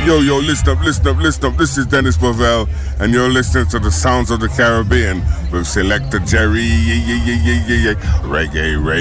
Yo, listen up. This is Dennis Bovell, and you're listening to the Sounds of the Caribbean with Selector Jerry. Reggae